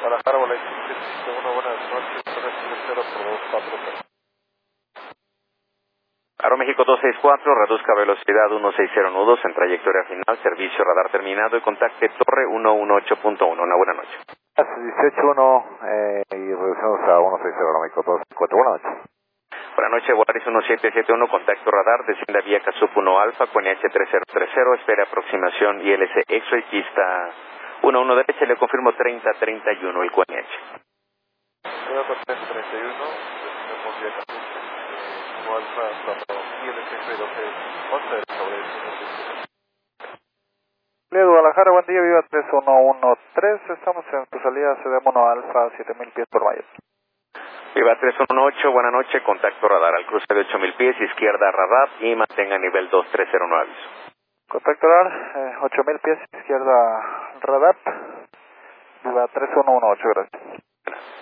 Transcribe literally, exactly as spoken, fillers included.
Guadalajara, Guadalajara, uno, buenas noches, cero por dos cuatro cero. Aeroméxico dos seis cuatro, reduzca velocidad uno seis cero nudos en trayectoria final, servicio radar terminado y contacte Torre ciento dieciocho punto uno. Una buena noche. dieciocho uno eh, y reducimos a uno seis cero, Aeroméxico dos cuatro. Buenas noches. Buenas noches, Volaris uno siete siete uno, contacto radar, descienda vía Casup uno Alfa, Q N H tres cero tres cero, espera aproximación I L C EXO y pista uno uno derecha, le confirmo treinta treinta y uno el Q N H. treinta treinta y uno, descendemos vía Casup uno Alfa, cuando I L C EXO y doce once sobre Leo Guadalajara, buen día, viva tres uno uno tres, estamos en tu salida C D M uno Alfa, siete mil pies por Mayer. Viva tres uno ocho, buena noche, contacto radar al cruce de ocho mil pies, izquierda radar y mantenga nivel dos tres cero nueve aviso. Contacto radar, eh, ocho mil pies, izquierda radar, viva tres uno uno ocho, gracias.